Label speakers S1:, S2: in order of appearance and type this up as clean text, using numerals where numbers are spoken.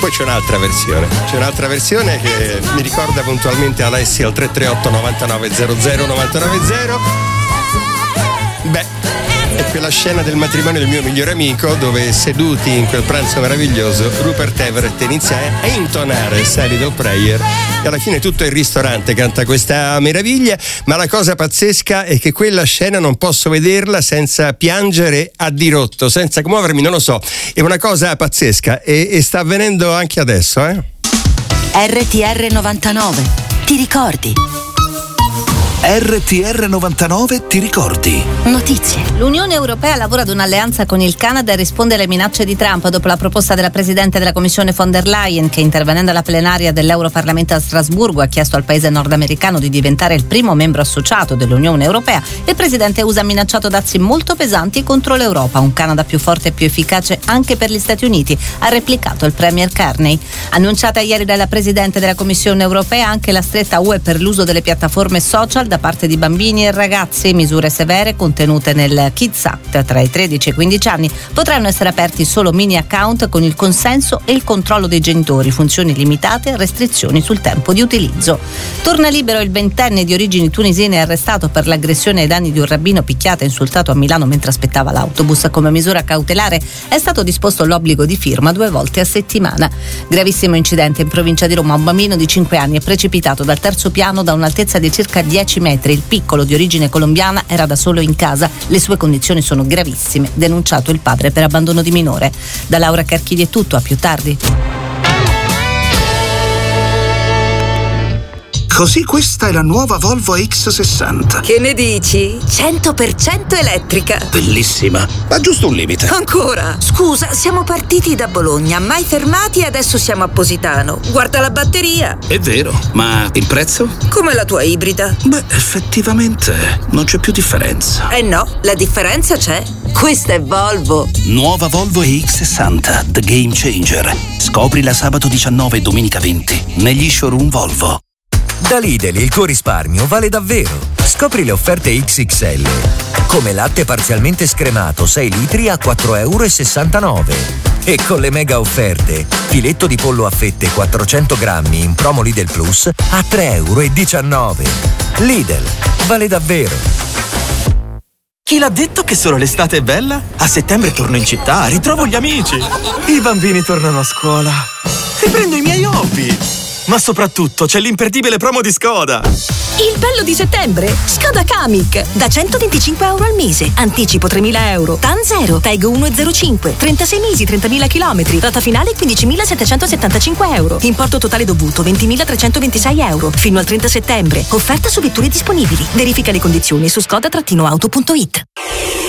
S1: Poi c'è un'altra versione che mi ricorda puntualmente Alessi al 338 99 00 990. È quella scena del matrimonio del mio migliore amico dove, seduti in quel pranzo meraviglioso, Rupert Everett inizia a intonare Say Little Prayer e alla fine tutto il ristorante canta questa meraviglia. Ma la cosa pazzesca è che quella scena non posso vederla senza piangere a dirotto, senza commuovermi, non lo so, è una cosa pazzesca e sta avvenendo anche adesso.
S2: RTR 99, ti ricordi?
S3: RTR 99 ti ricordi?
S2: Notizie.
S4: L'Unione Europea lavora ad un'alleanza con il Canada e risponde alle minacce di Trump dopo la proposta della Presidente della Commissione von der Leyen, che intervenendo alla plenaria dell'Europarlamento a Strasburgo ha chiesto al paese nordamericano di diventare il primo membro associato dell'Unione Europea. Il Presidente USA ha minacciato dazi molto pesanti contro l'Europa, un Canada più forte e più efficace anche per gli Stati Uniti, ha replicato il Premier Carney. Annunciata ieri dalla Presidente della Commissione Europea anche la stretta UE per l'uso delle piattaforme social da parte di bambini e ragazzi, misure severe contenute nel Kids Act. Tra i 13 e i 15 anni potranno essere aperti solo mini account con il consenso e il controllo dei genitori, funzioni limitate e restrizioni sul tempo di utilizzo. Torna libero il 20enne di origini tunisine arrestato per l'aggressione ai danni di un rabbino picchiato e insultato a Milano mentre aspettava l'autobus. Come misura cautelare è stato disposto l'obbligo di firma 2 volte a settimana. Gravissimo incidente in provincia di Roma. Un bambino di 5 anni è precipitato dal terzo piano da un'altezza di circa 10 metri. Il piccolo di origine colombiana era da solo in casa. Le sue condizioni sono gravissime, denunciato il padre per abbandono di minore. Da Laura Carchidi è tutto, a più tardi.
S3: Così questa è la nuova Volvo X60.
S5: Che ne dici? 100% elettrica.
S3: Bellissima, ma giusto un limite.
S5: Ancora? Scusa, siamo partiti da Bologna, mai fermati e adesso siamo a Positano. Guarda la batteria.
S3: È vero, ma il prezzo?
S5: Come la tua ibrida.
S3: Beh, effettivamente non c'è più differenza.
S5: Eh no, la differenza c'è. Questa è Volvo.
S3: Nuova Volvo EX60, The Game Changer. Scoprila sabato 19 e domenica 20 negli showroom Volvo.
S6: Da Lidl il tuo risparmio vale davvero. Scopri le offerte XXL. Come latte parzialmente scremato 6 litri a €4,69. E con le mega offerte, filetto di pollo a fette 400 grammi in promo Lidl Plus a €3,19. Lidl, vale davvero.
S7: Chi l'ha detto che solo l'estate è bella? A settembre torno in città, ritrovo gli amici. I bambini tornano a scuola. Riprendo i miei hobby. Ma soprattutto c'è l'imperdibile promo di Skoda.
S8: Il bello di settembre? Skoda Kamiq. Da €125 al mese. Anticipo €3.000. TAN 0. TAG 1,05. 36 mesi, 30.000 chilometri. Rata finale €15.775. Importo totale dovuto €20.326. Fino al 30 settembre. Offerta su vetture disponibili. Verifica le condizioni su skoda-auto.it.